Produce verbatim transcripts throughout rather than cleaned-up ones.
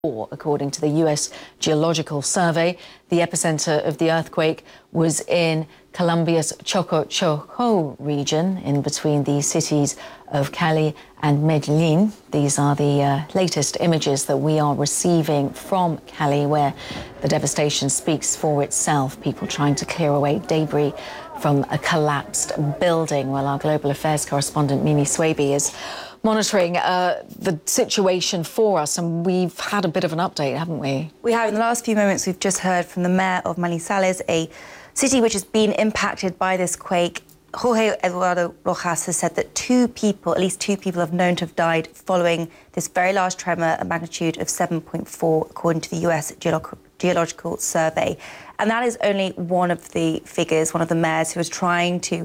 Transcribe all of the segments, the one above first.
According to the U S Geological Survey, the epicenter of the earthquake was in Colombia's Choco region, in between the cities of Cali and Medellin. These are the uh, latest images that we are receiving from Cali, where the devastation speaks for itself. People trying to clear away debris from a collapsed building. Well, our global affairs correspondent Mimi Swaby is monitoring uh, the situation for us, and we've had a bit of an update, haven't we? We have. In the last few moments, we've just heard from the mayor of Manizales, a city which has been impacted by this quake. Jorge Eduardo Rojas has said that two people, at least two people, have known to have died following this very large tremor, a magnitude of seven point four, according to the U S Geolog- Geological Survey. And that is only one of the figures, one of the mayors who is trying to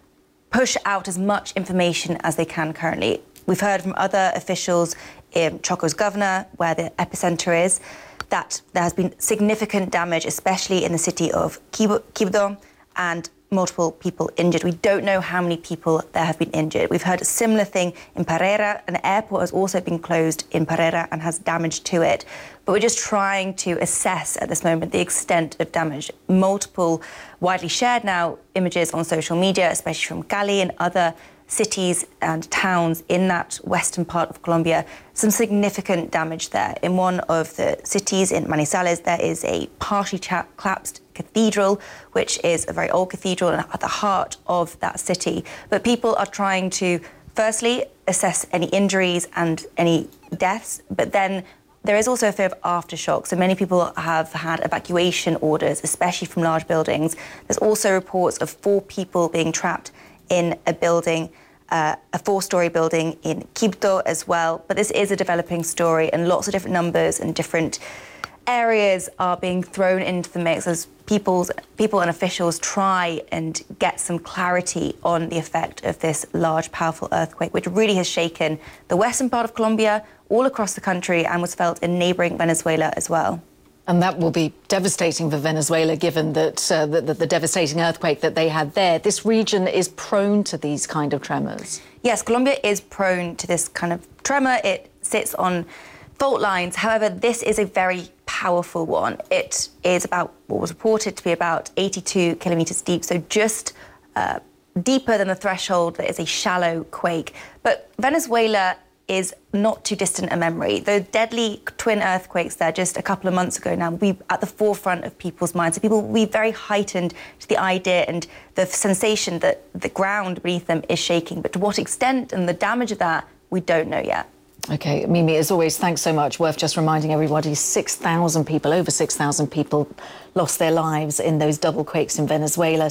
push out as much information as they can currently. We've heard from other officials in Choco's governor, where the epicenter is, that there has been significant damage, especially in the city of Quibdó, and multiple people injured. We don't know how many people there have been injured. We've heard a similar thing in Parera. An airport has also been closed in Parera and has damage to it. But we're just trying to assess at this moment the extent of damage. Multiple widely shared now images on social media, especially from Cali and other cities and towns in that western part of Colombia, some significant damage there. In one of the cities in Manizales, there is a partially collapsed cathedral, which is a very old cathedral and at the heart of that city. But people are trying to, firstly, assess any injuries and any deaths, but then there is also a fear of aftershock. So many people have had evacuation orders, especially from large buildings. There's also reports of four people being trapped in a building, uh, a four-storey building in Quibdó as well. But this is a developing story, and lots of different numbers and different areas are being thrown into the mix as people's, people and officials try and get some clarity on the effect of this large, powerful earthquake, which really has shaken the western part of Colombia, all across the country, and was felt in neighbouring Venezuela as well. And that will be devastating for Venezuela, given that uh, the, the, the devastating earthquake that they had there. This region is prone to these kind of tremors. Yes, Colombia is prone to this kind of tremor. It sits on fault lines. However, this is a very powerful one. It is about what was reported to be about eighty-two kilometres deep, so just uh, deeper than the threshold that is a shallow quake. But Venezuela is not too distant a memory. The deadly twin earthquakes there just a couple of months ago now will be at the forefront of people's minds. So people will be very heightened to the idea and the sensation that the ground beneath them is shaking. But to what extent and the damage of that, we don't know yet. OK, Mimi, as always, thanks so much. Worth just reminding everybody, six thousand people, over six thousand people lost their lives in those double quakes in Venezuela.